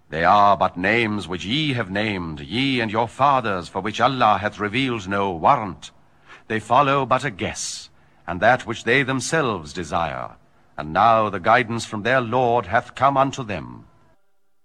They are but names which ye have named, ye and your fathers, for which Allah hath revealed no warrant. They follow but a guess, and that which they themselves desire. And now the guidance from their Lord hath come unto them.